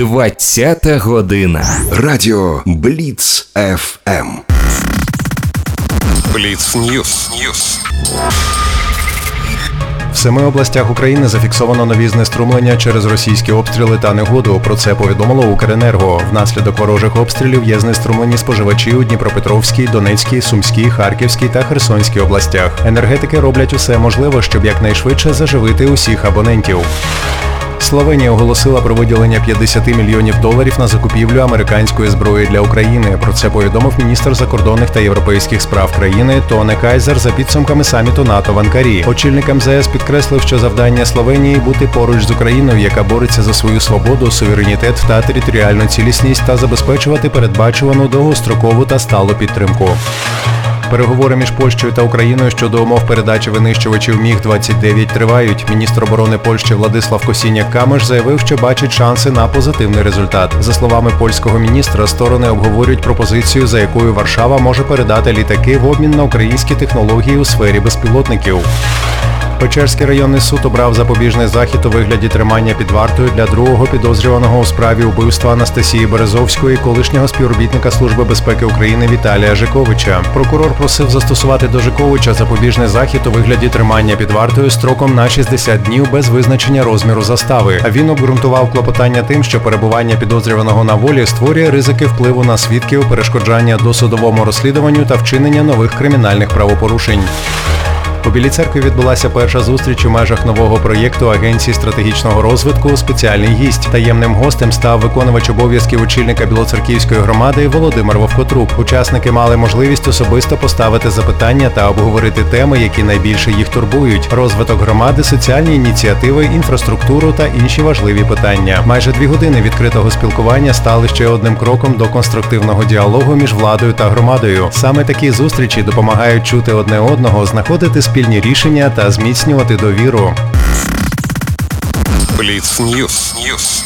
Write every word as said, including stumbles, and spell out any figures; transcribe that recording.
двадцята година. Радіо Бліц еф ем. Бліц Ньюс. Ньюс. В семи областях України зафіксовано нові знеструмлення через російські обстріли та негоду. Про це повідомило Укренерго. Внаслідок ворожих обстрілів є знеструмлені споживачі у Дніпропетровській, Донецькій, Сумській, Харківській та Херсонській областях. Енергетики роблять усе можливе, щоб якнайшвидше заживити усіх абонентів. Словенія оголосила про виділення п'ятдесят мільйонів доларів на закупівлю американської зброї для України. Про це повідомив міністр закордонних та європейських справ країни Тоне Кайзер за підсумками саміту НАТО в Анкарі. Очільник ем зе ес підкреслив, що завдання Словенії – бути поруч з Україною, яка бореться за свою свободу, суверенітет та територіальну цілісність, та забезпечувати передбачувану довгострокову та сталу підтримку. Переговори між Польщею та Україною щодо умов передачі винищувачів міг двадцять дев'ять тривають. Міністр оборони Польщі Владислав Косіняк-Камиш заявив, що бачить шанси на позитивний результат. За словами польського міністра, сторони обговорюють пропозицію, за якою Варшава може передати літаки в обмін на українські технології у сфері безпілотників. Печерський районний суд обрав запобіжний захід у вигляді тримання під вартою для другого підозрюваного у справі вбивства Анастасії Березовської, колишнього співробітника Служби безпеки України Віталія Жиковича. Прокурор просив застосувати до Жиковича запобіжний захід у вигляді тримання під вартою строком на шістдесят днів без визначення розміру застави. А він обґрунтував клопотання тим, що перебування підозрюваного на волі створює ризики впливу на свідків, перешкоджання досудовому розслідуванню та вчинення нових кримінальних правопорушень. У Білій Церкві відбулася перша зустріч у межах нового проєкту Агенції стратегічного розвитку «Спеціальний гість». Таємним гостем став виконувач обов'язків очільника Білоцерківської громади Володимир Вовкотрук. Учасники мали можливість особисто поставити запитання та обговорити теми, які найбільше їх турбують: розвиток громади, соціальні ініціативи, інфраструктуру та інші важливі питання. Майже дві години відкритого спілкування стали ще одним кроком до конструктивного діалогу між владою та громадою. Саме такі зустрічі допомагають чути одне одного, знаходити спільні рішення та зміцнювати довіру. Бліц Ньюс. Ньюс.